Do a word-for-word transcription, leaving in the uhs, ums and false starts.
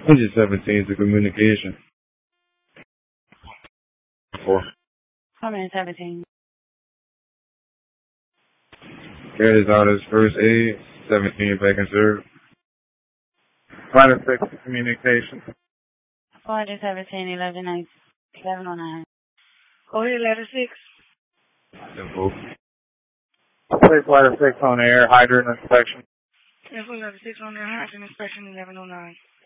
Engine seventeen to communication. Four. Hundred seventeen. Carries out his first aid. seventeen back in serve. Minus six communication. Four hundred seventeen, eleven nine, eleven oh nine. Go ahead, letter six. Simple. Place letter six on air. Hydrant inspection. Simple letter six on air. Hydrant inspection. Eleven oh nine.